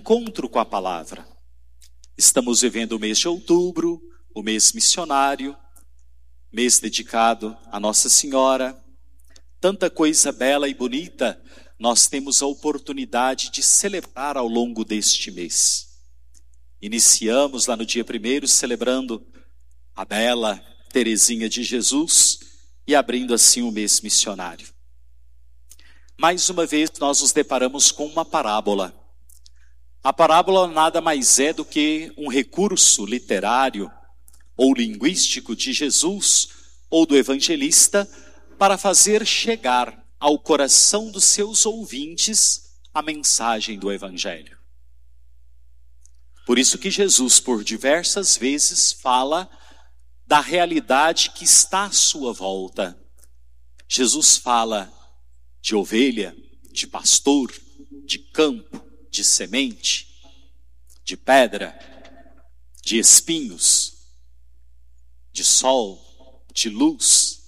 encontro com a palavra. Estamos vivendo o mês de outubro, o mês missionário, mês dedicado a Nossa Senhora. Tanta coisa bela e bonita nós temos a oportunidade de celebrar ao longo deste mês. Iniciamos lá no dia 1º celebrando a bela Teresinha de Jesus e abrindo assim o mês missionário. Mais uma vez nós nos deparamos com uma parábola. A parábola nada mais é do que um recurso literário ou linguístico de Jesus ou do evangelista para fazer chegar ao coração dos seus ouvintes a mensagem do evangelho. Por isso que Jesus, por diversas vezes, fala da realidade que está à sua volta. Jesus fala de ovelha, de pastor, de campo, de semente, de pedra, de espinhos, de sol, de luz.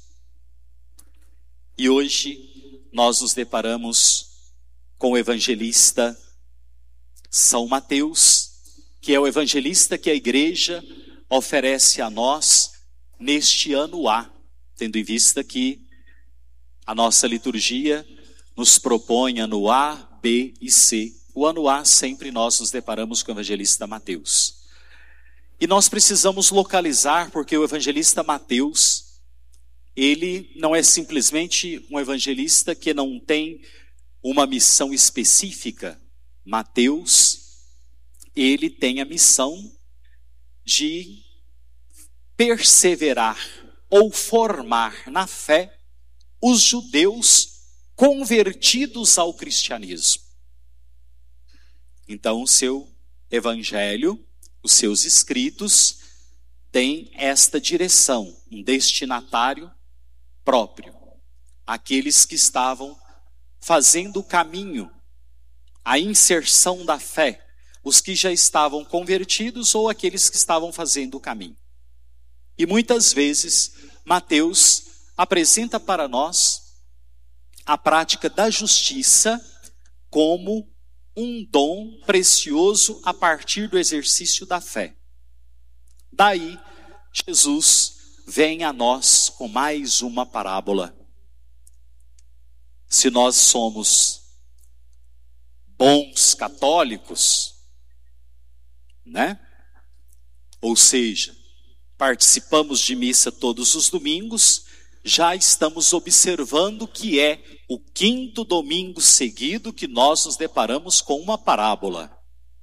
E hoje nós nos deparamos com o evangelista São Mateus, que é o evangelista que a igreja oferece a nós neste ano A, tendo em vista que a nossa liturgia nos propõe ano A, B e C. O ano A sempre nós nos deparamos com o evangelista Mateus. E nós precisamos localizar, porque o evangelista Mateus, ele não é simplesmente um evangelista que não tem uma missão específica. Mateus, ele tem a missão de perseverar ou formar na fé os judeus convertidos ao cristianismo. Então, o seu evangelho, os seus escritos, têm esta direção, um destinatário próprio. Aqueles que estavam fazendo o caminho, a inserção da fé, os que já estavam convertidos ou aqueles que estavam fazendo o caminho. E muitas vezes, Mateus apresenta para nós a prática da justiça como um dom precioso a partir do exercício da fé. Daí, Jesus vem a nós com mais uma parábola. Se nós somos bons católicos, né? Ou seja, participamos de missa todos os domingos, já estamos observando que é o 5º domingo seguido que nós nos deparamos com uma parábola.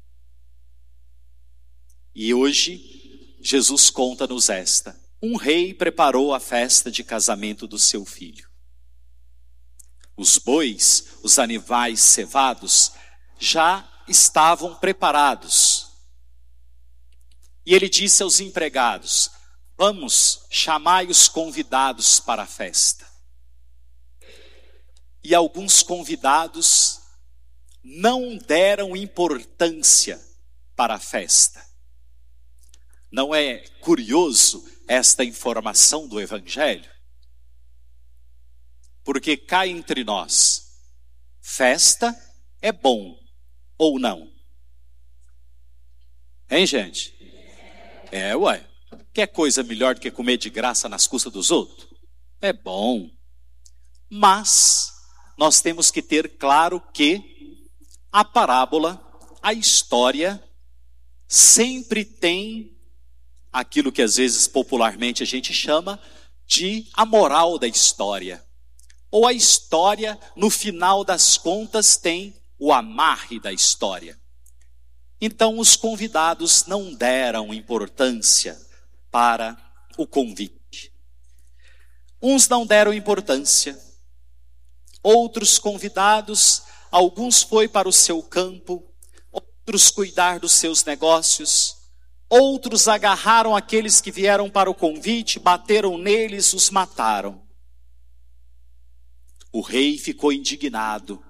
E hoje, Jesus conta-nos esta. Um rei preparou a festa de casamento do seu filho. Os bois, os animais cevados, já estavam preparados. E ele disse aos empregados: vamos, chamai os convidados para a festa. E alguns convidados não deram importância para a festa. Não é curioso esta informação do Evangelho? Porque cá entre nós, festa é bom ou não? Hein, gente? Ué. Quer coisa melhor do que comer de graça nas custas dos outros? É bom. Mas nós temos que ter claro que a parábola, a história, sempre tem aquilo que às vezes popularmente a gente chama de a moral da história. Ou a história, no final das contas, tem o amarre da história. Então os convidados não deram importância para o convite. Uns não deram importância, outros convidados, alguns foi para o seu campo, outros cuidar dos seus negócios, outros agarraram aqueles que vieram para o convite, bateram neles, os mataram. O rei ficou indignado,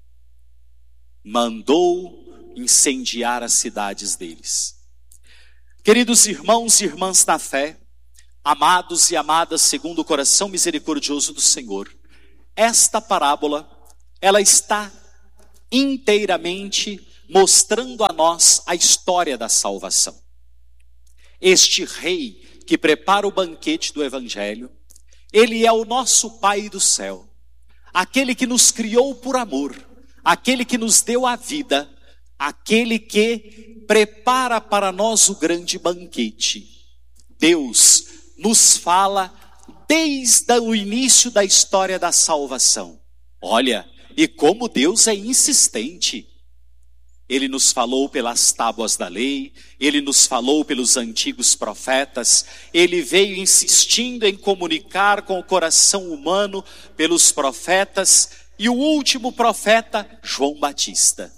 mandou incendiar as cidades deles. Queridos irmãos e irmãs na fé, amados e amadas segundo o coração misericordioso do Senhor, esta parábola, ela está inteiramente mostrando a nós a história da salvação. Este rei que prepara o banquete do Evangelho, ele é o nosso Pai do céu, aquele que nos criou por amor, aquele que nos deu a vida, aquele que prepara para nós o grande banquete. Deus nos fala desde o início da história da salvação. Olha, e como Deus é insistente. Ele nos falou pelas tábuas da lei, ele nos falou pelos antigos profetas, ele veio insistindo em comunicar com o coração humano pelos profetas, e o último profeta, João Batista.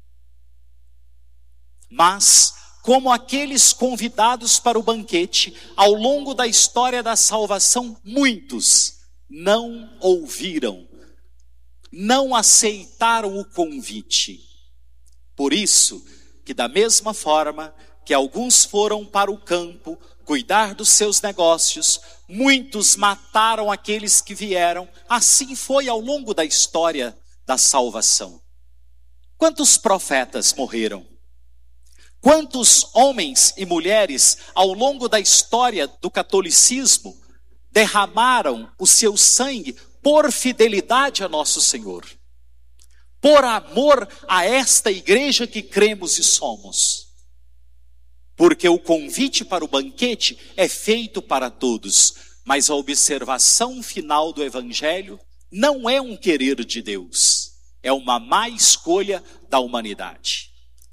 Mas, como aqueles convidados para o banquete, ao longo da história da salvação, muitos não ouviram, não aceitaram o convite. Por isso, que da mesma forma que alguns foram para o campo cuidar dos seus negócios, muitos mataram aqueles que vieram. Assim foi ao longo da história da salvação. Quantos profetas morreram? Quantos homens e mulheres ao longo da história do catolicismo derramaram o seu sangue por fidelidade a nosso Senhor? Por amor a esta igreja que cremos e somos. Porque o convite para o banquete é feito para todos, mas a observação final do Evangelho não é um querer de Deus, é uma má escolha da humanidade.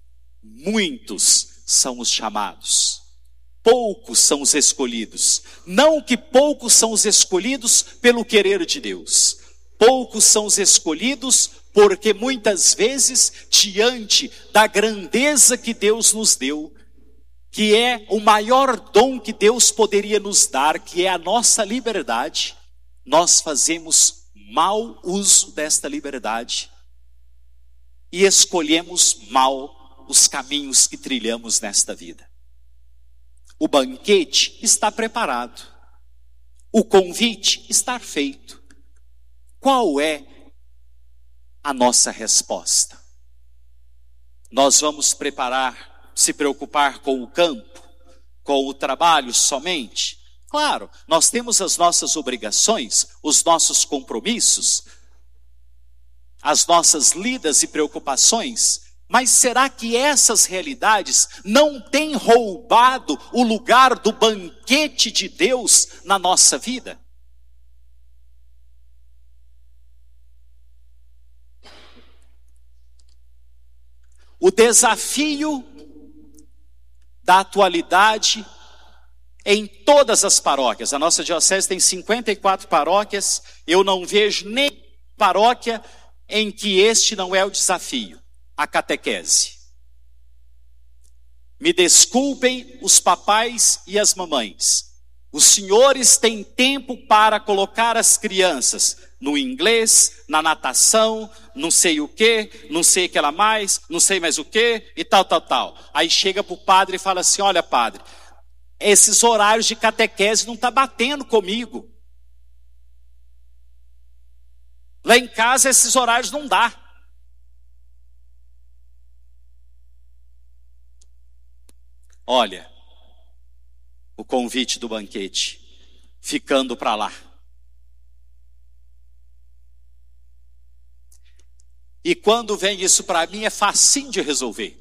Muitos são os chamados, poucos são os escolhidos. Não que poucos são os escolhidos pelo querer de Deus, poucos são os escolhidos porque muitas vezes, diante da grandeza que Deus nos deu, que é o maior dom que Deus poderia nos dar, que é a nossa liberdade, nós fazemos mau uso desta liberdade e escolhemos mal os caminhos que trilhamos nesta vida. O banquete está preparado, o convite está feito. Qual é a nossa resposta? Nós vamos se preocupar com o campo, com o trabalho somente? Claro, nós temos as nossas obrigações, os nossos compromissos, as nossas lidas e preocupações, mas será que essas realidades não têm roubado o lugar do banquete de Deus na nossa vida? O desafio da atualidade em todas as paróquias. A nossa diocese tem 54 paróquias. Eu não vejo nem paróquia em que este não é o desafio, a catequese. Me desculpem os papais e as mamães. Os senhores têm tempo para colocar as crianças no inglês, na natação, não sei o que, não sei o que lá mais, não sei mais o que, e tal. Aí chega para o padre e fala assim: olha, padre, esses horários de catequese não estão batendo comigo. Lá em casa esses horários não dá. Olha, o convite do banquete, ficando para lá. E quando vem isso para mim é facinho de resolver.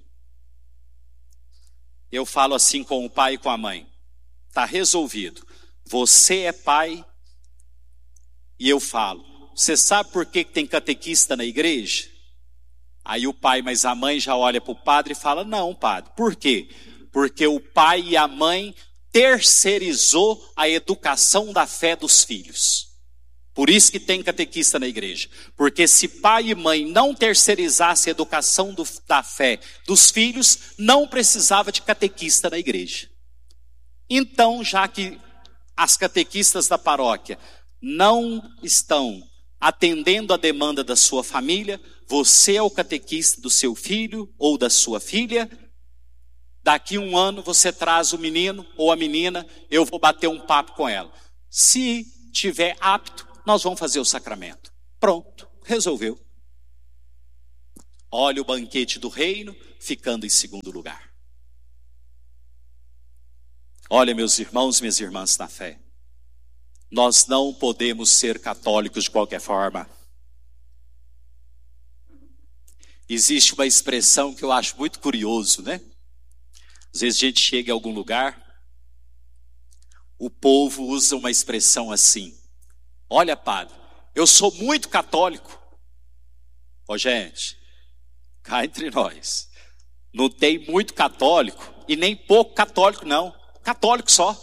Eu falo assim com o pai e com a mãe: está resolvido. Você é pai. E eu falo: você sabe por que tem catequista na igreja? Aí o pai, mas a mãe já olha para o padre e fala: não, padre. Por quê? Porque o pai e a mãe terceirizou a educação da fé dos filhos. Por isso que tem catequista na igreja. Porque se pai e mãe não terceirizassem a educação da fé dos filhos, não precisava de catequista na igreja. Então, já que as catequistas da paróquia não estão atendendo a demanda da sua família, você é o catequista do seu filho ou da sua filha. Daqui um ano você traz o menino ou a menina, eu vou bater um papo com ela. Se tiver apto, nós vamos fazer o sacramento. Pronto, resolveu. Olha o banquete do reino, ficando em segundo lugar. Olha, meus irmãos e minhas irmãs na fé, nós não podemos ser católicos de qualquer forma. Existe uma expressão que eu acho muito curioso, né? Às vezes a gente chega em algum lugar, o povo usa uma expressão assim: olha, padre, eu sou muito católico. Ó, gente, cá entre nós, não tem muito católico e nem pouco católico não, católico só.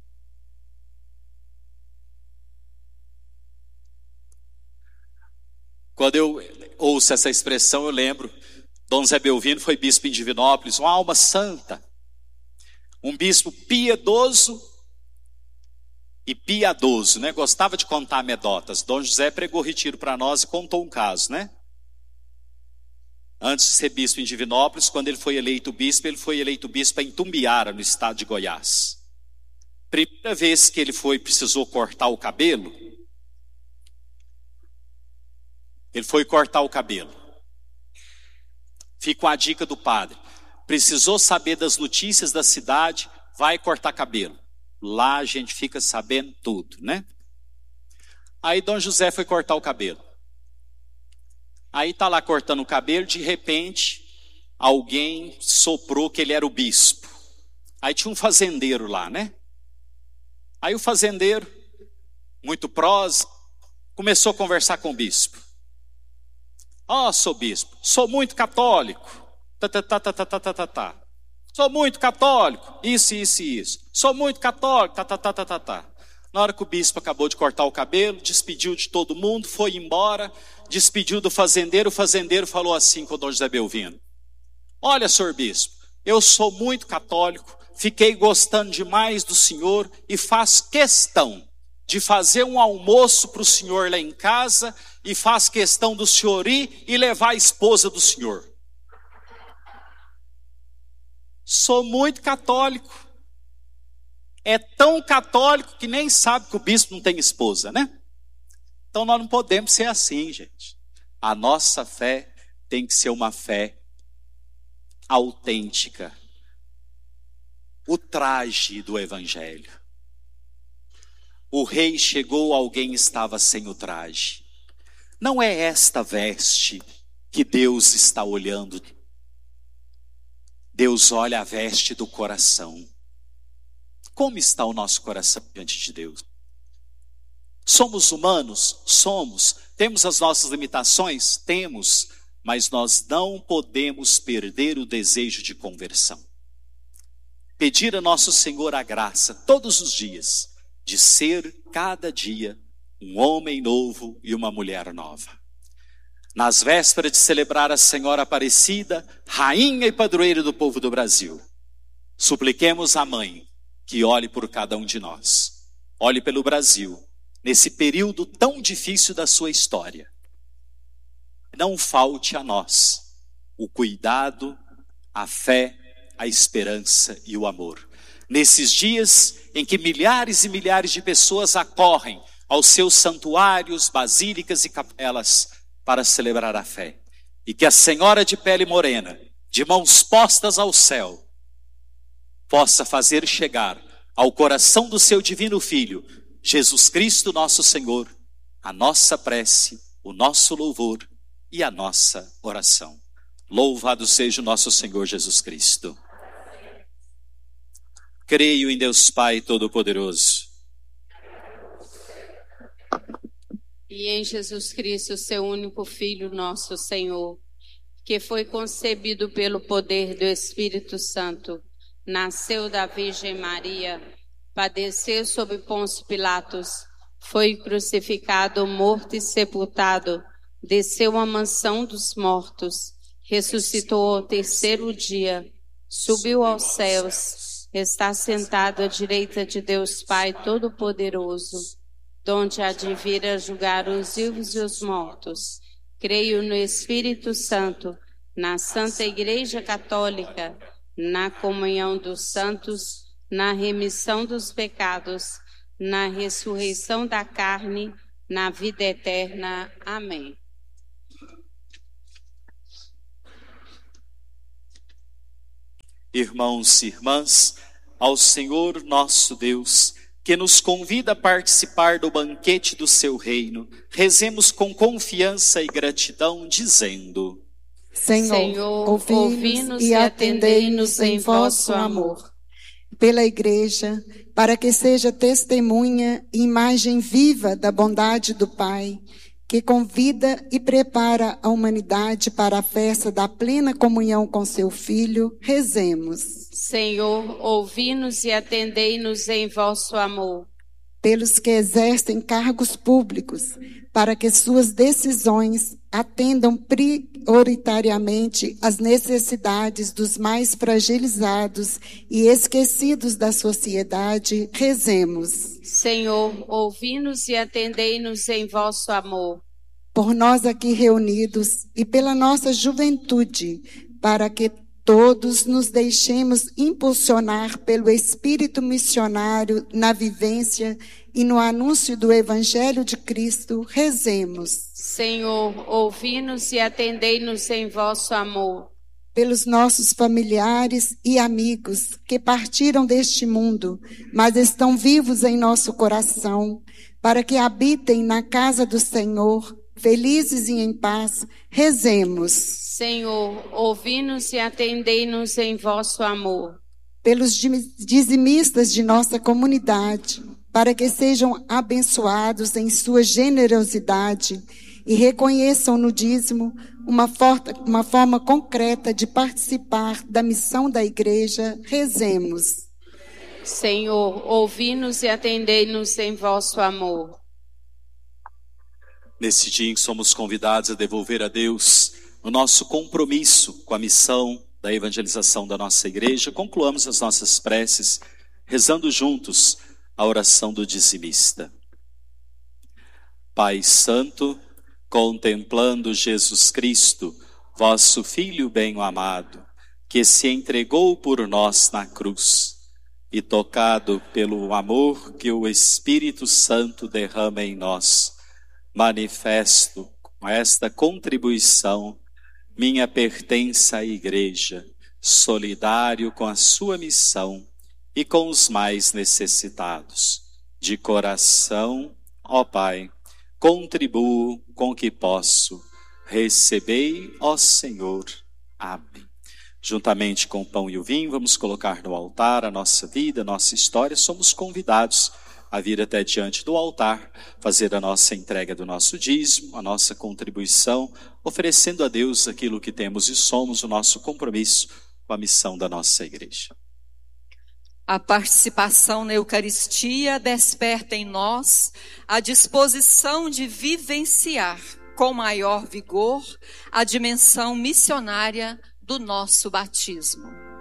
Quando eu ouço essa expressão, eu lembro, Dom Zé Belvino foi bispo em Divinópolis, uma alma santa, um bispo piedoso e piadoso, né? Gostava de contar anedotas. Dom José pregou retiro para nós e contou um caso, né? Antes de ser bispo em Divinópolis, quando ele foi eleito bispo em Tumbiara, no estado de Goiás. Primeira vez que ele precisou cortar o cabelo, Fica a dica do padre. Precisou saber das notícias da cidade, vai cortar cabelo. Lá a gente fica sabendo tudo, né? Aí Dom José foi cortar o cabelo. Aí tá lá cortando o cabelo, de repente, alguém soprou que ele era o bispo. Aí tinha um fazendeiro lá, né? Aí o fazendeiro, muito prosa, começou a conversar com o bispo. Ó, sou bispo, sou muito católico. Sou muito católico, isso. Sou muito católico, Na hora que o bispo acabou de cortar o cabelo, despediu de todo mundo, foi embora, despediu do fazendeiro, o fazendeiro falou assim com o Dom José Belvino: olha, senhor bispo, eu sou muito católico, fiquei gostando demais do senhor e faço questão de fazer um almoço para o senhor lá em casa e faz questão do senhor ir e levar a esposa do senhor. Sou muito católico. É tão católico que nem sabe que o bispo não tem esposa, né? Então nós não podemos ser assim, gente. A nossa fé tem que ser uma fé autêntica. O traje do evangelho. O rei chegou, alguém estava sem o traje. Não é esta veste que Deus está olhando. Deus olha a veste do coração. Como está o nosso coração diante de Deus? Somos humanos? Somos. Temos as nossas limitações? Temos. Mas nós não podemos perder o desejo de conversão. Pedir a nosso Senhor a graça todos os dias de ser cada dia um homem novo e uma mulher nova. Nas vésperas de celebrar a Senhora Aparecida, rainha e padroeira do povo do Brasil, supliquemos à Mãe que olhe por cada um de nós. Olhe pelo Brasil, nesse período tão difícil da sua história. Não falte a nós o cuidado, a fé, a esperança e o amor. Nesses dias em que milhares e milhares de pessoas acorrem aos seus santuários, basílicas e capelas para celebrar a fé. E que a Senhora de pele morena, de mãos postas ao céu, possa fazer chegar ao coração do seu divino Filho, Jesus Cristo nosso Senhor, a nossa prece, o nosso louvor e a nossa oração. Louvado seja o nosso Senhor Jesus Cristo. Creio em Deus Pai Todo-Poderoso. E em Jesus Cristo, seu único Filho, nosso Senhor, que foi concebido pelo poder do Espírito Santo, nasceu da Virgem Maria, padeceu sob Pôncio Pilatos, foi crucificado, morto e sepultado, desceu à mansão dos mortos, ressuscitou ao terceiro dia, subiu aos céus, está sentado à direita de Deus Pai Todo-Poderoso, donde há de vir a julgar os vivos e os mortos. Creio no Espírito Santo, na Santa Igreja Católica, na comunhão dos santos, na remissão dos pecados, na ressurreição da carne, na vida eterna. Amém. Irmãos e irmãs, ao Senhor nosso Deus, que nos convida a participar do banquete do seu reino, rezemos com confiança e gratidão, dizendo: Senhor, ouvi-nos e atendei-nos em vosso amor. Pela Igreja, para que seja testemunha e imagem viva da bondade do Pai, que convida e prepara a humanidade para a festa da plena comunhão com seu Filho, rezemos. Senhor, ouvi-nos e atendei-nos em vosso amor. Pelos que exercem cargos públicos, para que suas decisões atendam prioritariamente às necessidades dos mais fragilizados e esquecidos da sociedade, rezemos. Senhor, ouvi-nos e atendei-nos em vosso amor. Por nós aqui reunidos e pela nossa juventude, para que todos nos deixemos impulsionar pelo espírito missionário na vivência e no anúncio do Evangelho de Cristo, rezemos. Senhor, ouvi-nos e atendei-nos em vosso amor. Pelos nossos familiares e amigos que partiram deste mundo, mas estão vivos em nosso coração, para que habitem na casa do Senhor, felizes e em paz, rezemos. Senhor, ouvi-nos e atendei-nos em vosso amor. Pelos dizimistas de nossa comunidade, para que sejam abençoados em sua generosidade e reconheçam no dízimo uma forma concreta de participar da missão da Igreja, rezemos. Senhor, ouvi-nos e atendei-nos em vosso amor. Nesse dia em que somos convidados a devolver a Deus o nosso compromisso com a missão da evangelização da nossa igreja, concluamos as nossas preces, rezando juntos a oração do dizimista. Pai Santo, contemplando Jesus Cristo, vosso Filho bem-amado, que se entregou por nós na cruz, e tocado pelo amor que o Espírito Santo derrama em nós, manifesto com esta contribuição minha pertença à Igreja, solidário com a sua missão e com os mais necessitados. De coração, ó Pai, contribuo com o que posso. Recebei, ó Senhor. Amém. Juntamente com o pão e o vinho, vamos colocar no altar a nossa vida, a nossa história. Somos convidados a vir até diante do altar, fazer a nossa entrega do nosso dízimo, a nossa contribuição, oferecendo a Deus aquilo que temos e somos, o nosso compromisso com a missão da nossa igreja. A participação na Eucaristia desperta em nós a disposição de vivenciar com maior vigor a dimensão missionária do nosso batismo.